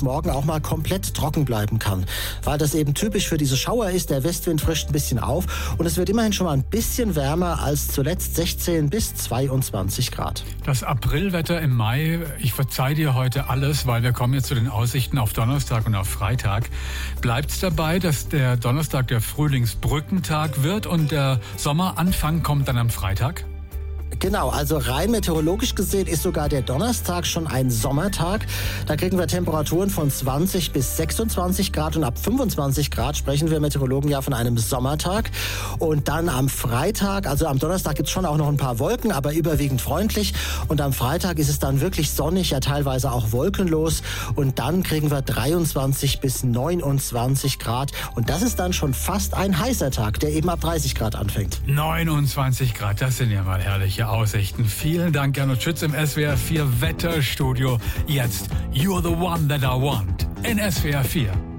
es morgen auch mal komplett trocken bleiben kann. Weil das eben typisch für diese Schauer ist, der Westwind frischt ein bisschen auf und es wird immerhin schon mal ein bisschen wärmer als zuletzt 16 bis 22 Grad. Das Aprilwetter im Mai, ich verzeihe dir heute alles, weil wir kommen jetzt zu den Aussichten auf Donnerstag und auf Freitag. Bleibt es dabei, dass der Donnerstag der Frühlingsbrückentag wird und der Sommeranfang kommt dann am Freitag? Genau, also rein meteorologisch gesehen ist sogar der Donnerstag schon ein Sommertag. Da kriegen wir Temperaturen von 20 bis 26 Grad und ab 25 Grad sprechen wir Meteorologen ja von einem Sommertag. Und dann am Freitag, also am Donnerstag gibt es schon auch noch ein paar Wolken, aber überwiegend freundlich. Und am Freitag ist es dann wirklich sonnig, ja teilweise auch wolkenlos. Und dann kriegen wir 23 bis 29 Grad. Und das ist dann schon fast ein heißer Tag, der eben ab 30 Grad anfängt. 29 Grad, das sind ja mal herrliche Aussichten. Vielen Dank, Gernot Schütz im SWR 4 Wetterstudio. Jetzt You're the One That I Want in SWR 4.